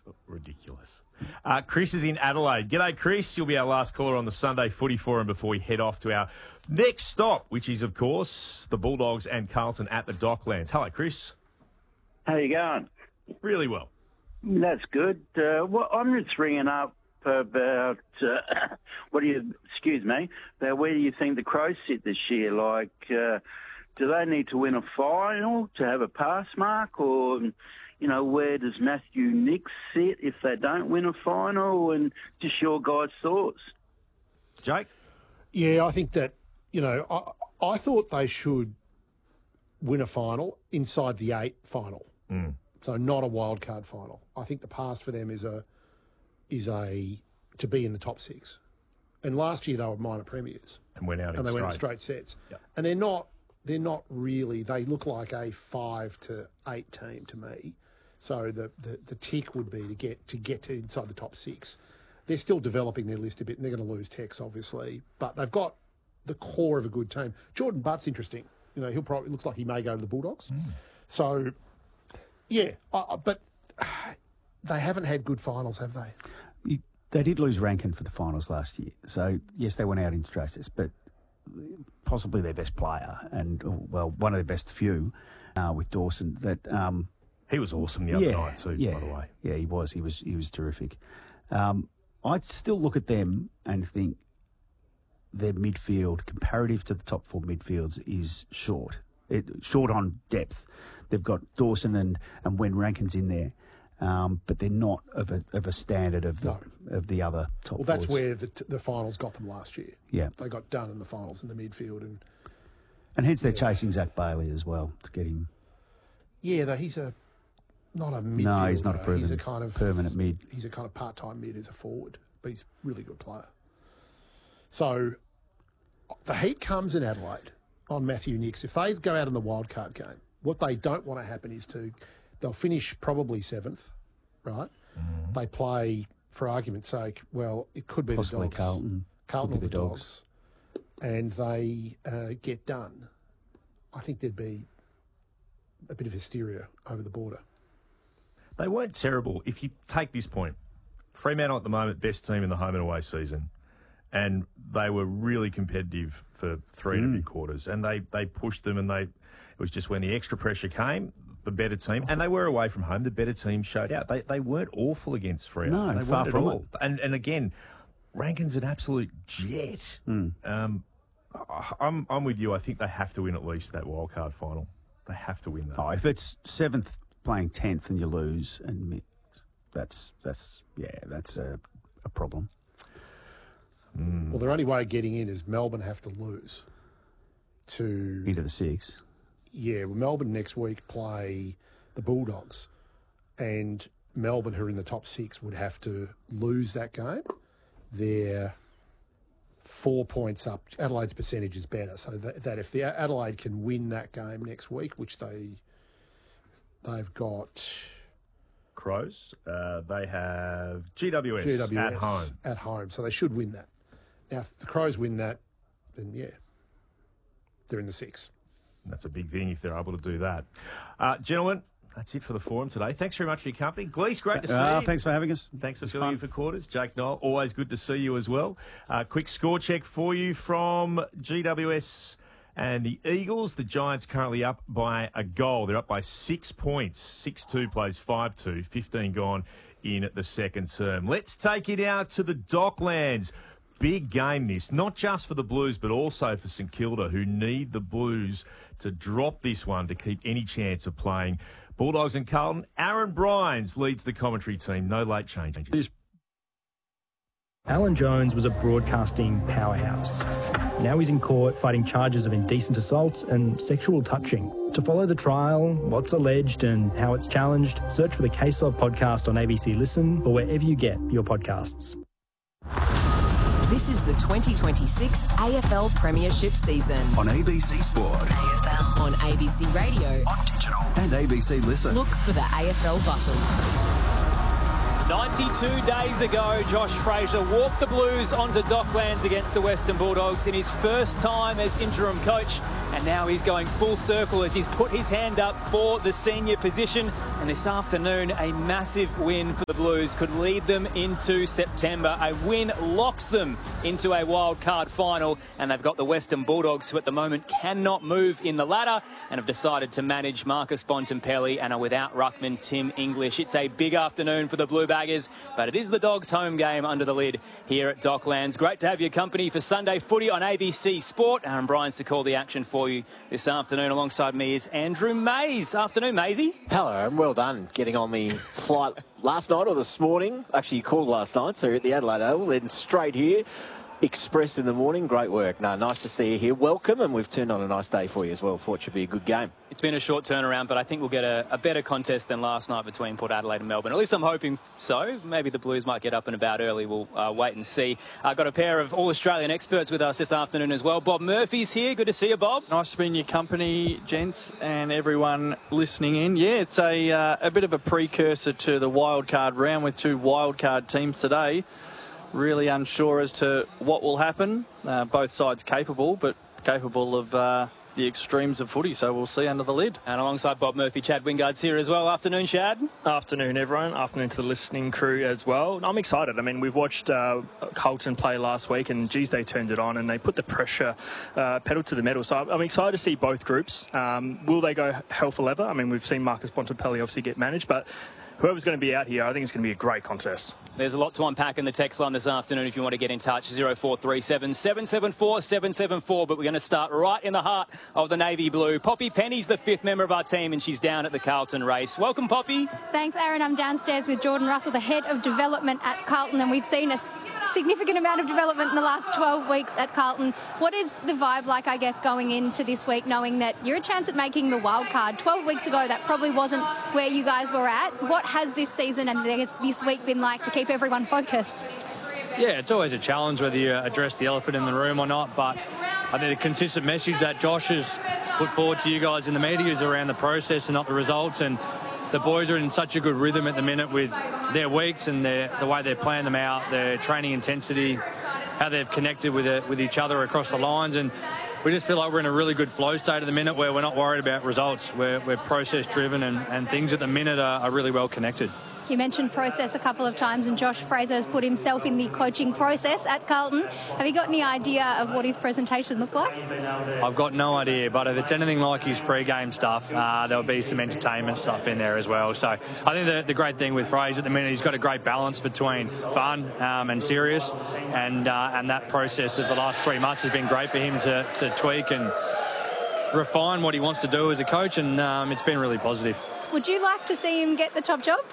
That's ridiculous. Chris is in Adelaide. G'day, Chris. You'll be our last caller on the Sunday Footy Forum before we head off to our next stop, which is, of course, the Bulldogs and Carlton at the Docklands. Hello, Chris. How you going? Really well. That's good. Well, I'm just ringing up about about where do you think the Crows sit this year? Like, do they need to win a final to have a pass mark, or where does Matthew Nicks sit if they don't win a final? And just your guys' thoughts. Jake? Yeah, I think that I thought they should win a final inside the 8 final. So not a wild card final. I think the past for them is to be in the top 6. And last year they were minor premiers and went out and they went in straight sets. Yep. And they're not really. They look like a 5 to 8 team to me. So the tick would be to get to inside the top 6. They're still developing their list a bit, and they're going to lose Tex, obviously, but they've got the core of a good team. Jordan Butt's interesting. He'll probably looks like he may go to the Bulldogs. So. Yeah, but they haven't had good finals, have they? They did lose Rankin for the finals last year. So, yes, they went out into straight sets, but possibly their best player and, one of their best few with Dawson. He was awesome the other night too, by the way. Yeah, he was. He was terrific. I'd still look at them and think their midfield, comparative to the top 4 midfields, is short. Short on depth. They've got Dawson and when Rankin's in there, but they're not of a standard of the other top. Well, that's forwards. where the finals got them last year. Yeah, they got done in the finals in the midfield, and hence they're chasing Zach Bailey as well to get him. Yeah, though he's not a midfielder. No, he's not a proven, he's a kind of permanent mid. He's a kind of part-time mid as a forward, but he's a really good player. So the heat comes in Adelaide on Matthew Nicks. If they go out in the wildcard game, what they don't want to happen is they'll finish probably 7th, right? Mm-hmm. They play, for argument's sake, it could be possibly the Dogs. Carlton or the Dogs. And they get done. I think there'd be a bit of hysteria over the border. They weren't terrible. If you take this point, Fremantle at the moment, best team in the home and away season. And they were really competitive for 3 quarters. And they pushed them, and it was just when the extra pressure came, the better team, and they were away from home, the better team showed out. They weren't awful against Fremantle. No, they far from it. And again, Rankin's an absolute jet. I'm with you. I think they have to win at least that wildcard final. They have to win that. Oh, if it's 7th playing 10th and you lose, and that's a problem. Well, their only way of getting in is Melbourne have to lose into the 6. Yeah, well, Melbourne next week play the Bulldogs, and Melbourne, who are in the top 6, would have to lose that game. They're 4 points up. Adelaide's percentage is better, so that if the Adelaide can win that game next week, which they've got. Crows, they have GWS at home, so they should win that. Now, if the Crows win that, then they're in the 6. That's a big thing if they're able to do that. Gentlemen, that's it for the forum today. Thanks very much for your company. Glees, great to see you. Thanks for having us. Thanks for filling in for quarters. Jake Knoll, always good to see you as well. Quick score check for you from GWS and the Eagles. The Giants currently up by a goal. They're up by 6 points. 6-2 plays 5-2. 15 gone in the second term. Let's take it out to the Docklands. Big game this, not just for the Blues, but also for St Kilda, who need the Blues to drop this one to keep any chance of playing Bulldogs and Carlton. Aaron Bryans leads the commentary team. No late changes. Alan Jones was a broadcasting powerhouse. Now he's in court fighting charges of indecent assault and sexual touching. To follow the trial, what's alleged and how it's challenged, search for the Case Of podcast on ABC Listen or wherever you get your podcasts. This is the 2026 AFL Premiership season. On ABC Sport. AFL. On ABC Radio. On digital. And ABC Listen. Look for the AFL button. 92 days ago, Josh Fraser walked the Blues onto Docklands against the Western Bulldogs in his first time as interim coach. and now he's going full circle as he's put his hand up for the senior position. And this afternoon, a massive win for the Blues could lead them into September. A win locks them into a wild card final, and they've got the Western Bulldogs, who at the moment cannot move in the ladder and have decided to manage Marcus Bontempelli and are without ruckman Tim English. It's a big afternoon for the Blue Baggers, but it is the Dogs' home game under the lid here at Docklands. Great to have your company for Sunday footy on ABC Sport. Aaron Bryans to call the action for you this afternoon. Alongside me is Andrew Mays. Afternoon, Maysy. Hello, and well done getting on the flight last night or this morning. Actually, you called last night, so you're at the Adelaide Oval, then straight here. Express in the morning. Great work. No, nice to see you here. Welcome, and we've turned on a nice day for you as well. Thought it should be a good game. It's been a short turnaround, but I think we'll get a better contest than last night between Port Adelaide and Melbourne. At least I'm hoping so. Maybe the Blues might get up and about early. We'll wait and see. I've got a pair of All-Australian experts with us this afternoon as well. Bob Murphy's here. Good to see you, Bob. Nice to be in your company, gents, and everyone listening in. Yeah, it's a bit of a precursor to the wildcard round with two wildcard teams today. Really unsure as to what will happen. Both sides capable, but capable of the extremes of footy, so we'll see under the lid. And alongside Bob Murphy, Chad Wingard's here as well. Afternoon, Chad. Afternoon, everyone. Afternoon to the listening crew as well. I'm excited. I mean, we've watched Carlton play last week, and geez, they turned it on and they put the pressure pedal to the metal. So I'm excited to see both groups. Will they go hell for leather? I mean, we've seen Marcus Bontempelli obviously get managed, but whoever's going to be out here, I think it's going to be a great contest. There's a lot to unpack in the text line this afternoon if you want to get in touch. 0437 774 774. But we're going to start right in the heart of the navy blue. Poppy Penny's the fifth member of our team, and she's down at the Carlton race. Welcome, Poppy. Thanks, Aaron. I'm downstairs with Jordan Russell, the head of development at Carlton, and we've seen a significant amount of development in the last 12 weeks at Carlton. What is the vibe like, I guess, going into this week, knowing that you're a chance at making the wild card? 12 weeks ago, that probably wasn't where you guys were at. What has this season and this week been like to keep everyone focused? Yeah, it's always a challenge whether you address the elephant in the room or not, but I think the consistent message that Josh has put forward to you guys in the media is around the process and not the results, and the boys are in such a good rhythm at the minute with their weeks and the way they're playing them out, their training intensity, how they've connected with each other across the lines, and we just feel like we're in a really good flow state at the minute where we're not worried about results. We're process driven, and things at the minute are really well connected. You mentioned process a couple of times, and Josh Fraser has put himself in the coaching process at Carlton. Have you got any idea of what his presentation looked like? I've got no idea, but if it's anything like his pre-game stuff, there'll be some entertainment stuff in there as well. So I think the great thing with Fraser at the minute, he's got a great balance between fun and serious, and that process of the last 3 months has been great for him to tweak and refine what he wants to do as a coach, and it's been really positive. Would you like to see him get the top job?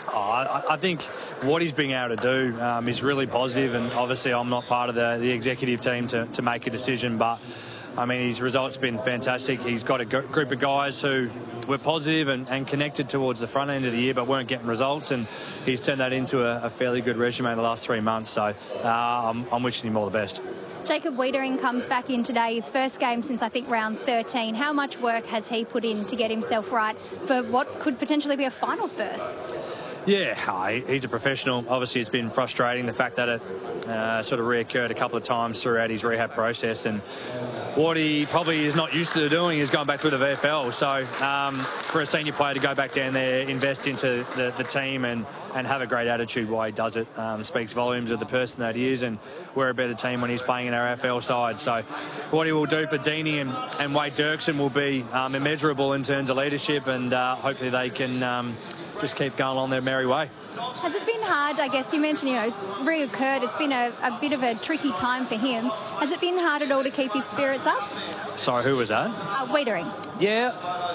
I think what he's being able to do is really positive, and obviously I'm not part of the executive team to make a decision, but I mean, his results have been fantastic. He's got a group of guys who were positive and connected towards the front end of the year but weren't getting results, and he's turned that into a fairly good resume in the last 3 months, so I'm wishing him all the best. Jacob Wiedering comes back in today, his first game since I think round 13. How much work has he put in to get himself right for what could potentially be a finals berth? Yeah, he's a professional. Obviously, it's been frustrating, the fact that it sort of reoccurred a couple of times throughout his rehab process. And what he probably is not used to doing is going back through the VFL. So for a senior player to go back down there, invest into the team and have a great attitude while he does it, speaks volumes of the person that he is. And we're a better team when he's playing in our AFL side. So what he will do for Deanie and Wade Dirksen will be immeasurable in terms of leadership, and hopefully they can just keep going on their merry way. Has it been hard? I guess you mentioned, it's reoccurred. It's been a bit of a tricky time for him. Has it been hard at all to keep his spirits up? Sorry, who was that? Wiedering. Yeah.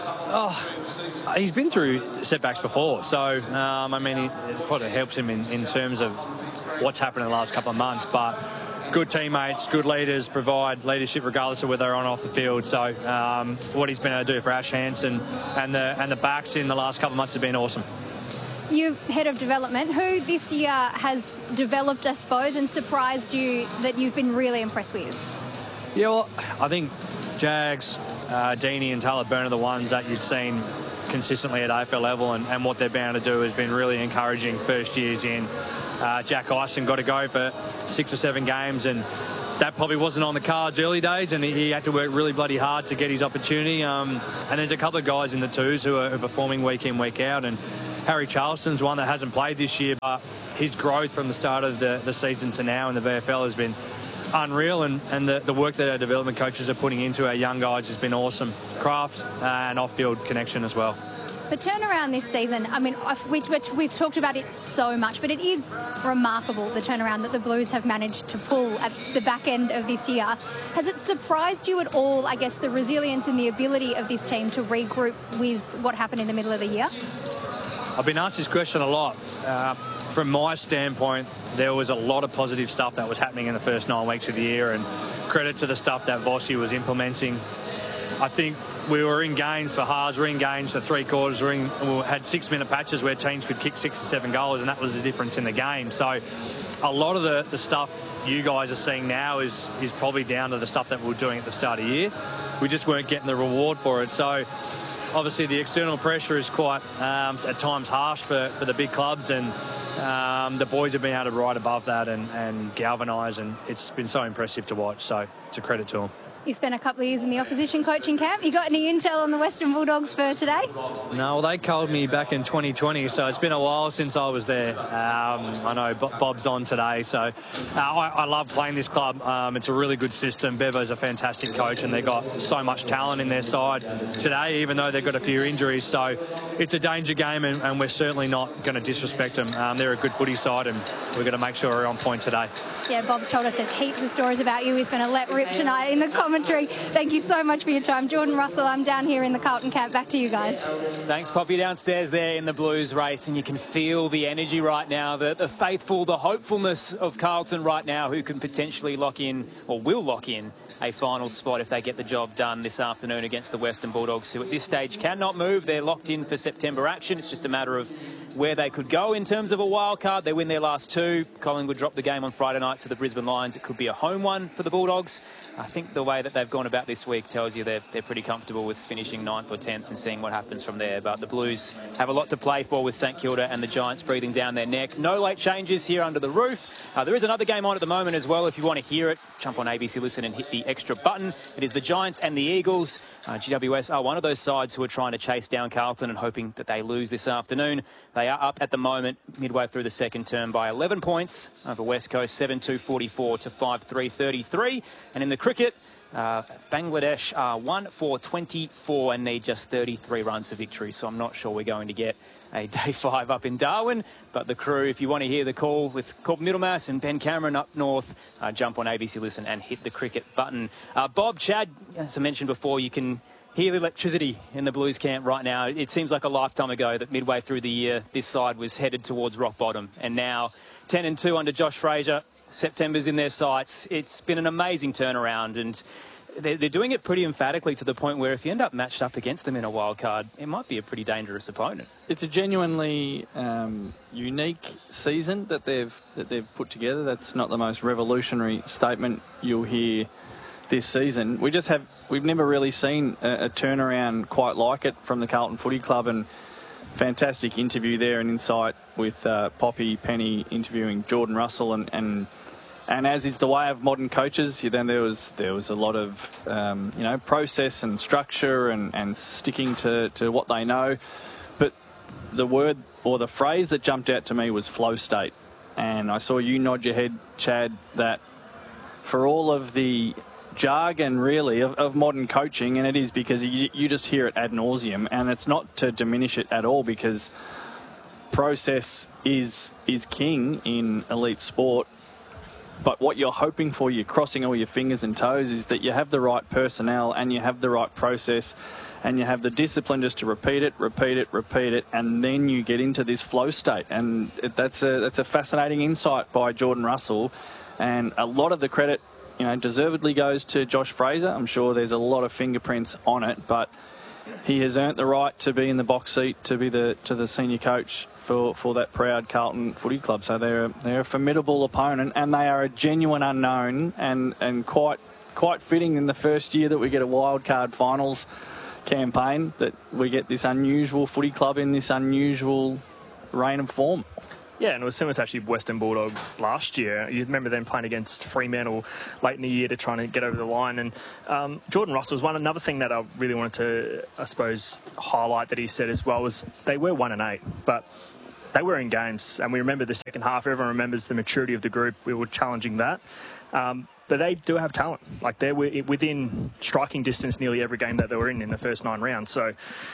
He's been through setbacks before, so I mean, it probably helps him in terms of what's happened in the last couple of months, but good teammates, good leaders provide leadership regardless of whether they're on or off the field. So what he's been able to do for Ash Hansen and the backs in the last couple of months have been awesome. You head of development, who this year has developed, I suppose, and surprised you that you've been really impressed with? Yeah, well, I think Jags, Deanie and Tyler Byrne are the ones that you've seen consistently at AFL level, and what they're bound to do has been really encouraging first years in. Jack Ison got to go for 6 or 7 games, and that probably wasn't on the cards early days, and he had to work really bloody hard to get his opportunity. And there's a couple of guys in the twos who are performing week in, week out, and Harry Charleston's one that hasn't played this year, but his growth from the start of the season to now in the VFL has been unreal, and the work that our development coaches are putting into our young guys has been awesome. Craft and off-field connection as well. The turnaround this season, I mean, we've talked about it so much, but it is remarkable, the turnaround that the Blues have managed to pull at the back end of this year. Has it surprised you at all, I guess, the resilience and the ability of this team to regroup with what happened in the middle of the year? I've been asked this question a lot. From my standpoint, there was a lot of positive stuff that was happening in the first 9 weeks of the year, and credit to the stuff that Vossi was implementing. I think we were in games for halves, we were in games for three quarters, we had 6-minute patches where teams could kick 6 or 7 goals, and that was the difference in the game. So a lot of the stuff you guys are seeing now is probably down to the stuff that we were doing at the start of the year. We just weren't getting the reward for it. So obviously the external pressure is quite at times harsh for the big clubs, and the boys have been able to ride above that and galvanise, and it's been so impressive to watch. So it's a credit to them. You spent a couple of years in the opposition coaching camp. You got any intel on the Western Bulldogs for today? No, well, they culled me back in 2020, so it's been a while since I was there. I know Bob's on today, so I love playing this club. It's a really good system. Bevo's a fantastic coach, and they've got so much talent in their side today, even though they've got a few injuries. So it's a danger game, and we're certainly not going to disrespect them. They're a good footy side, and we're going to make sure we're on point today. Yeah, Bob's told us there's heaps of stories about you. He's going to let rip tonight in the commentary. Thank you so much for your time. Jordan Russell, I'm down here in the Carlton camp. Back to you guys. Thanks, Poppy. Downstairs there in the Blues race, and you can feel the energy right now, the faithful, the hopefulness of Carlton right now, who can potentially lock in, or will lock in, a final spot if they get the job done this afternoon against the Western Bulldogs, who at this stage cannot move. They're locked in for September action. It's just a matter of where they could go in terms of a wild card. They win their last two. Collingwood dropped the game on Friday night to the Brisbane Lions. It could be a home one for the Bulldogs. I think the way that they've gone about this week tells you they're pretty comfortable with finishing 9th or 10th and seeing what happens from there. But the Blues have a lot to play for with St Kilda and the Giants breathing down their neck. No late changes here under the roof. There is another game on at the moment as well. If you want to hear it, jump on ABC Listen and hit the extra button. It is the Giants and the Eagles. GWS are one of those sides who are trying to chase down Carlton and hoping that they lose this afternoon. They are up at the moment, midway through the second term, by 11 points over West Coast, 7-2-44 to 5-3-33. And in the cricket, Bangladesh are 1-for-24 and need just 33 runs for victory. So I'm not sure we're going to get a day 5 up in Darwin. But the crew, if you want to hear the call with Cobb Middlemass and Ben Cameron up north, jump on ABC Listen and hit the cricket button. Bob, Chad, as I mentioned before, you can hear the electricity in the Blues camp right now. It seems like a lifetime ago that midway through the year, this side was headed towards rock bottom. And now 10-2 under Josh Fraser. September's in their sights. It's been an amazing turnaround, and they're doing it pretty emphatically to the point where if you end up matched up against them in a wild card, it might be a pretty dangerous opponent. It's a genuinely unique season that they've put together. That's not the most revolutionary statement you'll hear this season. We've never really seen a turnaround quite like it from the Carlton Footy Club, and fantastic interview there and insight with Poppy Penny interviewing Jordan Russell, and as is the way of modern coaches, then there was a lot of process and structure and sticking to what they know. But the word or the phrase that jumped out to me was flow state, and I saw you nod your head, Chad, that for all of the jargon really of modern coaching, and it is because you just hear it ad nauseum, and it's not to diminish it at all, because process is king in elite sport. But what you're hoping for, you're crossing all your fingers and toes, is that you have the right personnel and you have the right process and you have the discipline just to repeat it, and then you get into this flow state. And that's a fascinating insight by Jordan Russell, and a lot of the credit, deservedly goes to Josh Fraser. I'm sure there's a lot of fingerprints on it, but he has earned the right to be in the box seat, to be the senior coach for that proud Carlton Footy Club. So they're a formidable opponent, and they are a genuine unknown, and quite fitting in the first year that we get a wildcard finals campaign, that we get this unusual footy club in this unusual reign of form. Yeah, and it was similar to actually Western Bulldogs last year. You remember them playing against Fremantle late in the year to try and get over the line. And Jordan Russell was another thing that I really wanted to, I suppose, highlight that he said as well was they were 1-8, but they were in games. And we remember the second half. Everyone remembers the maturity of the group. We were challenging that. But they do have talent. Like, they were within striking distance nearly every game that they were in the first 9 rounds. So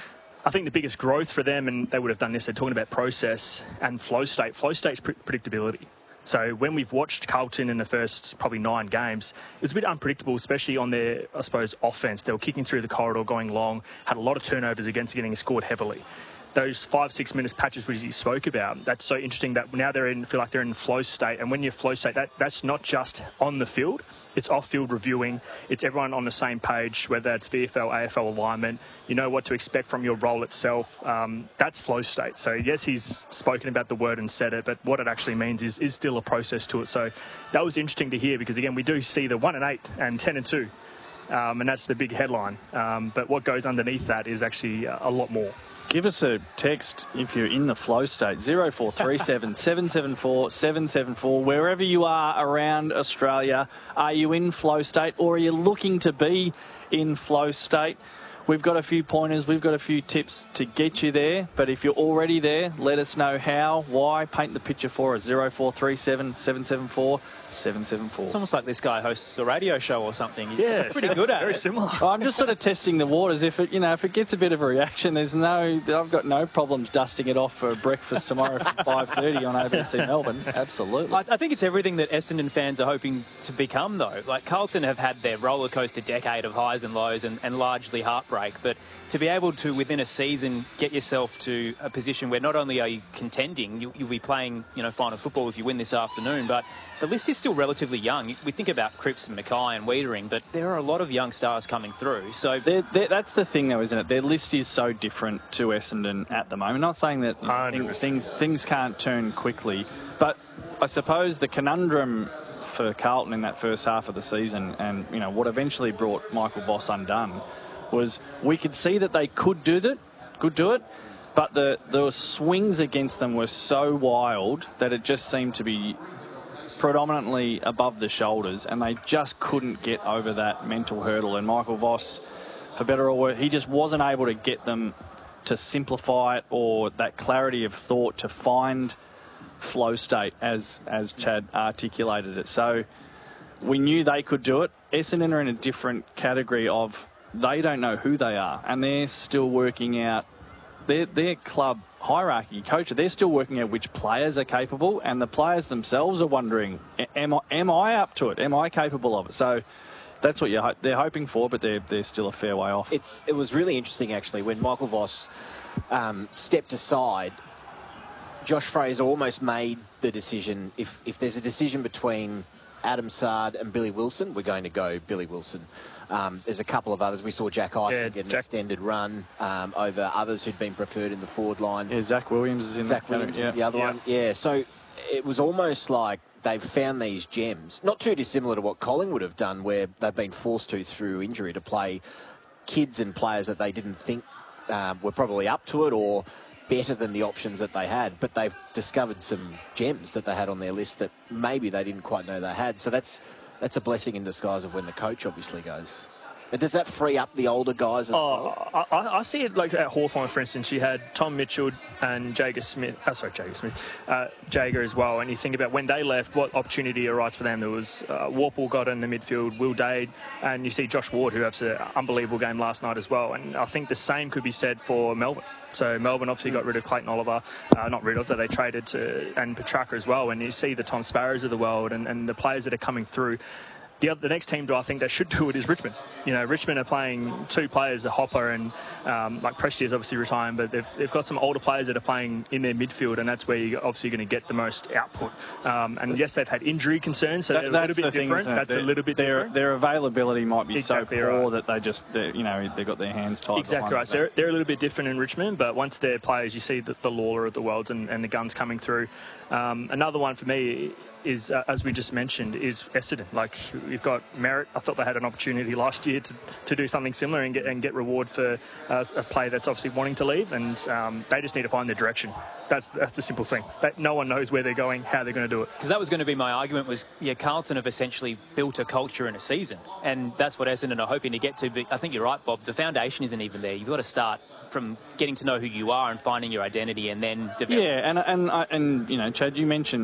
I think the biggest growth for them, and they would have done this, they're talking about process and flow state. Flow state's predictability. So when we've watched Carlton in the first probably 9 games, it's a bit unpredictable, especially on their, I suppose, offence. They were kicking through the corridor, going long, had a lot of turnovers against getting scored heavily. Those 5-6 minutes patches which you spoke about, that's so interesting that now feel like they're in flow state. And when you're flow state, that's not just on the field, it's off-field reviewing. It's everyone on the same page, whether it's VFL, AFL alignment. You know what to expect from your role itself. That's flow state. So, yes, he's spoken about the word and said it, but what it actually means is still a process to it. So that was interesting to hear because, again, we do see the 1-8 and 10-2, and that's the big headline. But what goes underneath that is actually a lot more. Give us a text if you're in the flow state, 0437 774 774. Wherever you are around Australia, are you in flow state or are you looking to be in flow state? We've got a few pointers, we've got a few tips to get you there, but if you're already there, let us know how, why, paint the picture for us, 0437 774 774. It's almost like this guy hosts a radio show or something. He's pretty good at it. Very similar. I'm just sort of testing the waters. If it gets a bit of a reaction, I've got no problems dusting it off for breakfast tomorrow from 5:30 on ABC Melbourne. Absolutely. I think it's everything that Essendon fans are hoping to become, though. Like, Carlton have had their roller coaster decade of highs and lows and largely heartbreak. But to be able to, within a season, get yourself to a position where not only are you contending, you'll be playing, final football if you win this afternoon, but the list is still relatively young. We think about Cripps and Mackay and Wiedering, but there are a lot of young stars coming through. So that's the thing, though, isn't it? Their list is so different to Essendon at the moment. Not saying that things can't turn quickly, but I suppose the conundrum for Carlton in that first half of the season and, what eventually brought Michael Voss undone was we could see that they could do it, but the swings against them were so wild that it just seemed to be predominantly above the shoulders, and they just couldn't get over that mental hurdle. And Michael Voss, for better or worse, he just wasn't able to get them to simplify it or that clarity of thought to find flow state as Chad articulated it. So we knew they could do it. Essendon are in a different category of they don't know who they are, and they're still working out their club hierarchy coach. They're still working out which players are capable, and the players themselves are wondering, am I up to it? Am I capable of it? So that's what they're hoping for, but they're still a fair way off. It was really interesting, actually, when Michael Voss stepped aside. Josh Fraser almost made the decision, if there's a decision between Adam Sard and Billy Wilson, we're going to go Billy Wilson. There's a couple of others. We saw Jack Ison get an extended run over others who'd been preferred in the forward line. Yeah, Zach Williams is in Zach Williams is the other one. Yeah, so it was almost like they've found these gems, not too dissimilar to what Collingwood have done, where they've been forced through injury to play kids and players that they didn't think were probably up to it or better than the options that they had, but they've discovered some gems that they had on their list that maybe they didn't quite know they had. So that's a blessing in disguise of when the coach obviously goes. But does that free up the older guys? I see it like at Hawthorn, for instance. You had Tom Mitchell and Jager as well. And you think about when they left, what opportunity arises for them? There was Warple got in the midfield, Will Dade, and you see Josh Ward, who has an unbelievable game last night as well. And I think the same could be said for Melbourne. So Melbourne obviously got rid of Clayton Oliver, but they traded and Petrarca as well. And you see the Tom Sparrows of the world and the players that are coming through. The next team I think that should do it is Richmond. Richmond are playing 2 players, a Hopper and like Presti is obviously retiring, but they've got some older players that are playing in their midfield, and that's where you're obviously going to get the most output. And yes, they've had injury concerns, so they're a little bit different. That's a little bit different. Their availability might be so poor that they've got their hands tied. Exactly right. So they're a little bit different in Richmond, but once they're players, you see the Lawler of the world and the guns coming through. Another one for me, is, as we just mentioned, is Essendon. Like, you've got Merritt. I thought they had an opportunity last year to do something similar and get reward for a player that's obviously wanting to leave, and they just need to find their direction. That's the simple thing. No one knows where they're going, how they're going to do it. Because that was going to be my argument was, Carlton have essentially built a culture in a season, and that's what Essendon are hoping to get to. But I think you're right, Bob. The foundation isn't even there. You've got to start from getting to know who you are and finding your identity, and then develop. Yeah, and Chad, you mentioned